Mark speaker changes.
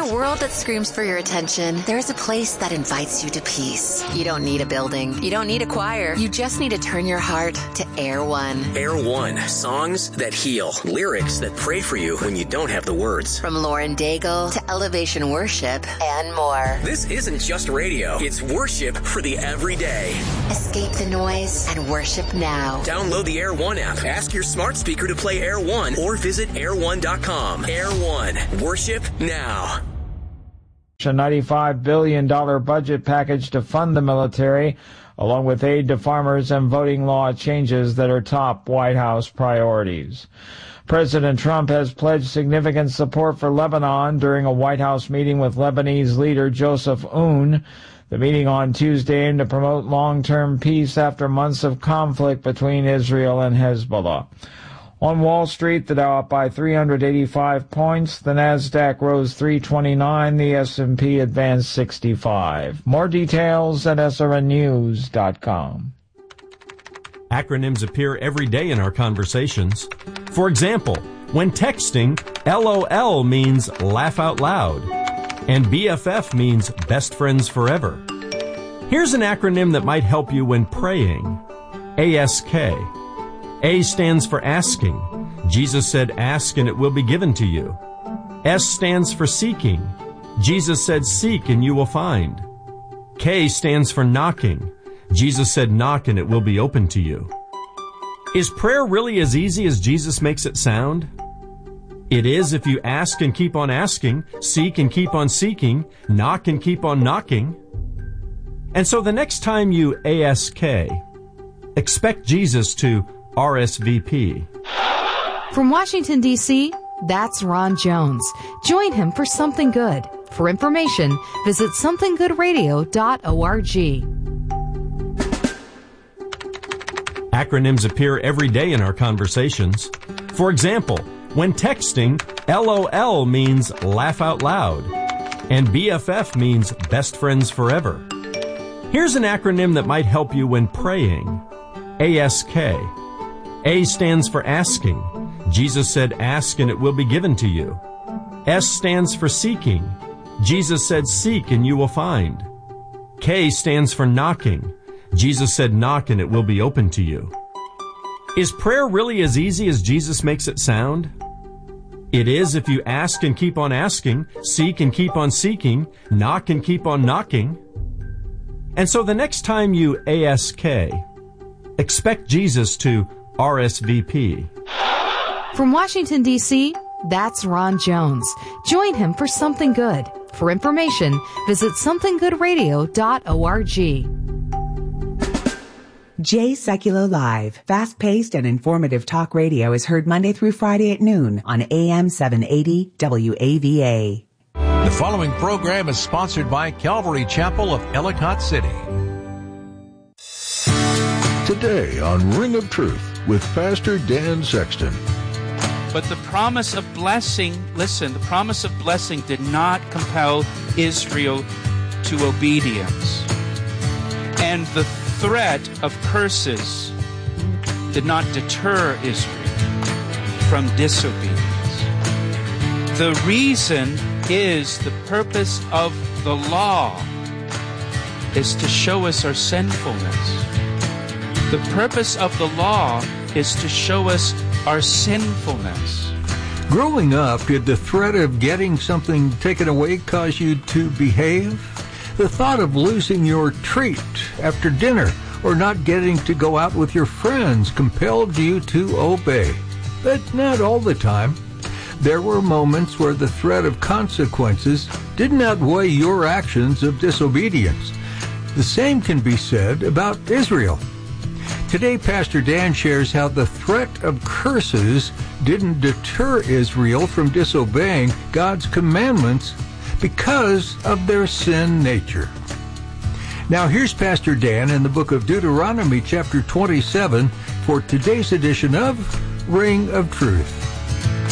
Speaker 1: a world that screams for your attention, there's a place that invites you to peace. You don't need a building. You don't need a choir. You just need to turn your heart to Air One.
Speaker 2: Air One. Songs that heal. Lyrics that pray for you when you don't have the words.
Speaker 1: From Lauren Daigle to Elevation Worship and more.
Speaker 2: This isn't just radio. It's worship for the everyday.
Speaker 1: Escape the noise and worship now.
Speaker 2: Download the Air One app. Ask your smart speaker to play Air One or visit air1.com. Air One. Worship now.
Speaker 3: A $95 billion budget package to fund the military, along with aid to farmers and voting law changes that are top White House priorities. President Trump has pledged significant support for Lebanon during a White House meeting with Lebanese leader Joseph Aoun. The meeting on Tuesday aimed to promote long-term peace after months of conflict between Israel and Hezbollah. On Wall Street, the Dow up by 385 points, the Nasdaq rose 329, the S&P advanced 65. More details at srnnews.com.
Speaker 4: Acronyms appear every day in our conversations. For example, when texting, LOL means laugh out loud, and BFF means best friends forever. Here's an acronym that might help you when praying. ASK. A stands for asking. Jesus said, ask and it will be given to you. S stands for seeking. Jesus said, seek and you will find. K stands for knocking. Jesus said, knock and it will be open to you. Is prayer really as easy as Jesus makes it sound? It is if you ask and keep on asking, seek and keep on seeking, knock and keep on knocking. And so the next time you ASK, expect Jesus to RSVP.
Speaker 5: From Washington, D.C., that's Ron Jones. Join him for Something Good. For information, visit somethinggoodradio.org.
Speaker 4: Acronyms appear every day in our conversations. For example, when texting, LOL means laugh out loud, and BFF means best friends forever. Here's an acronym that might help you when praying. ASK. A stands for asking. Jesus said, ask and it will be given to you. S stands for seeking. Jesus said, seek and you will find. K stands for knocking. Jesus said, knock and it will be open to you. Is prayer really as easy as Jesus makes it sound? It is if you ask and keep on asking, seek and keep on seeking, knock and keep on knocking. And so the next time you ASK, expect Jesus to RSVP.
Speaker 5: From Washington, D.C., that's Ron Jones. Join him for Something Good. For information, visit somethinggoodradio.org.
Speaker 6: Jay Sekulow Live, fast-paced and informative talk radio is heard Monday through Friday at noon on AM 780 WAVA.
Speaker 7: The following program is sponsored by Calvary Chapel of Ellicott City.
Speaker 8: Today on Ring of Truth with Pastor Dan Sexton.
Speaker 9: But the promise of blessing, listen, the promise of blessing did not compel Israel to obedience. And the threat of curses did not deter Israel from disobedience. The reason is the purpose of the law is to show us our sinfulness. The purpose of the law is to show us our sinfulness.
Speaker 10: Growing up, did the threat of getting something taken away cause you to behave? The thought of losing your treat after dinner or not getting to go out with your friends compelled you to obey. But not all the time. There were moments where the threat of consequences didn't outweigh your actions of disobedience. The same can be said about Israel. Today, Pastor Dan shares how the threat of curses didn't deter Israel from disobeying God's commandments because of their sin nature. Now, here's Pastor Dan in the book of Deuteronomy, chapter 27, for today's edition of Ring of Truth.